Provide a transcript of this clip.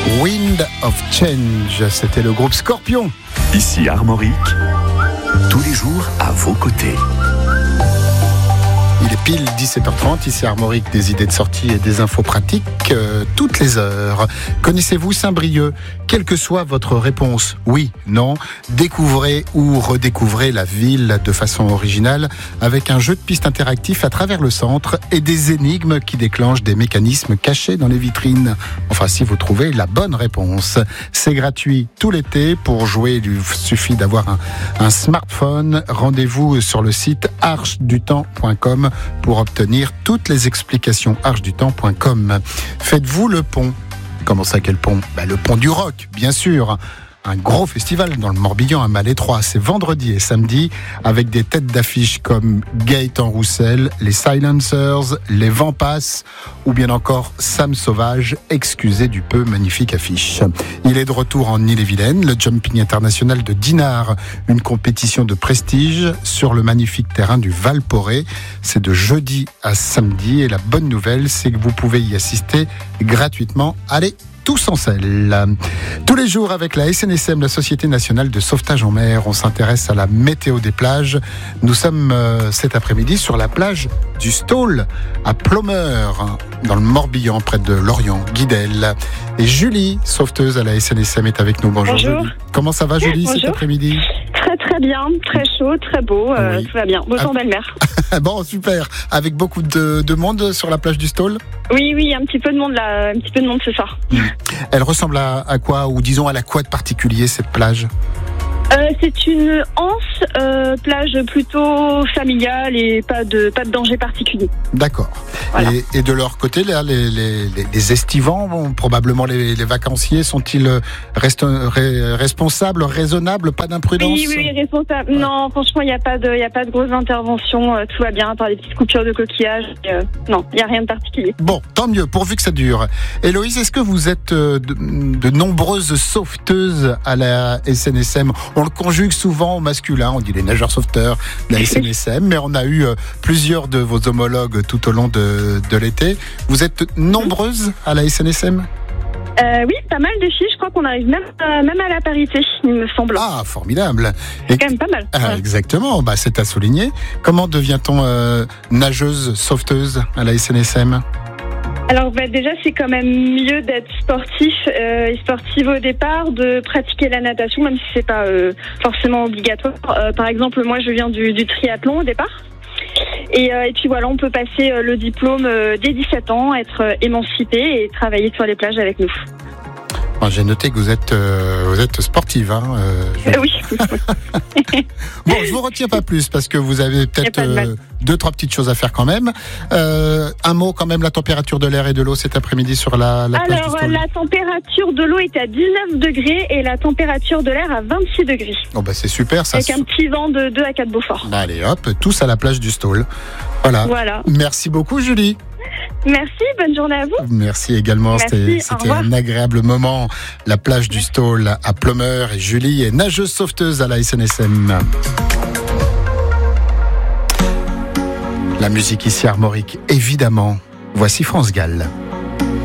Wind of Change, c'était le groupe Scorpion. Ici Armorique, tous les jours à vos côtés. Il est pile 17h30, ici Armorique, des idées de sortie et des infos pratiques toutes les heures. Connaissez-vous Saint-Brieuc ? Quelle que soit votre réponse, oui, non, découvrez ou redécouvrez la ville de façon originale avec un jeu de piste interactif à travers le centre et des énigmes qui déclenchent des mécanismes cachés dans les vitrines. Enfin, si vous trouvez la bonne réponse. C'est gratuit tout l'été. Pour jouer, il suffit d'avoir un smartphone. Rendez-vous sur le site archedutemps.com pour obtenir toutes les explications. archedutemps.com. Faites-vous le pont. Comment ça, quel pont ? Le pont du Rock, bien sûr. Un gros festival dans le Morbihan à Malétroit. C'est vendredi et samedi avec des têtes d'affiche comme Gaëtan Roussel, les Silencers, les Vents Passent ou bien encore Sam Sauvage. Excusez du peu, magnifique affiche. Il est de retour en Ille-et-Vilaine, le Jumping International de Dinard, une compétition de prestige sur le magnifique terrain du Val-Poré. C'est de jeudi à samedi et la bonne nouvelle, c'est que vous pouvez y assister gratuitement. Allez, tous en selle. Tous les jours avec la SNSM, la Société Nationale de Sauvetage en Mer, on s'intéresse à la météo des plages. Nous sommes cet après-midi sur la plage du Stôle à Plomeur, dans le Morbihan, près de Lorient, Guidel. Et Julie, sauveteuse à la SNSM, est avec nous. Bonjour. Julie. Comment ça va Julie cet après-midi ? Très bien, très chaud, très beau, oui. Tout va bien. Beau temps belle-mer. Bon, super. Avec beaucoup de monde sur la plage du Stôle ? Oui, un petit peu de monde là, un petit peu de monde ce soir. Elle ressemble à quoi, ou disons à la quoi de particulier cette plage ? C'est une anse, plage plutôt familiale et pas de danger particulier. D'accord. Voilà. Et de leur côté, là, les estivants, probablement les vacanciers, sont-ils responsables, raisonnables, pas d'imprudence ? Oui, responsables. Ouais. Non, franchement, il n'y a pas de grosses interventions. Tout va bien, par des petites coupures de coquillages. Non, il n'y a rien de particulier. Bon, tant mieux, pourvu que ça dure. Héloïse, est-ce que vous êtes de nombreuses sauveteuses à la SNSM ? On le conjugue souvent au masculin, on dit les nageurs sauveteurs de la SNSM, mais on a eu plusieurs de vos homologues tout au long de l'été. Vous êtes nombreuses à la SNSM ? Oui, pas mal de filles. Je crois qu'on arrive même à la parité, il me semble. Ah, formidable. C'est quand même pas mal. Ah, exactement, c'est à souligner. Comment devient-on nageuse sauveteuse à la SNSM ? Alors déjà, c'est quand même mieux d'être sportif et sportive au départ, de pratiquer la natation, même si c'est pas forcément obligatoire. Par exemple, moi, je viens du triathlon au départ. Et puis voilà, on peut passer le diplôme dès 17 ans, être émancipé et travailler sur les plages avec nous. J'ai noté que vous êtes sportive. Oui. Bon, je vous retiens pas plus parce que vous avez peut-être 2-3 petites choses à faire quand même. Un mot quand même, la température de l'air et de l'eau cet après-midi sur la plage du Stôle. Alors, la température de l'eau est à 19 degrés et la température de l'air à 26 degrés. Oh c'est super ça. Avec un petit vent de 2 à 4 Beaufort. Allez hop, tous à la plage du Stôle. Voilà. Merci beaucoup Julie. Merci, bonne journée à vous. Merci également, c'était un agréable moment. La plage du Stôle à Plomeur, et Julie est nageuse sauveteuse à la SNSM. La musique ici Armorique, évidemment. Voici France Gall.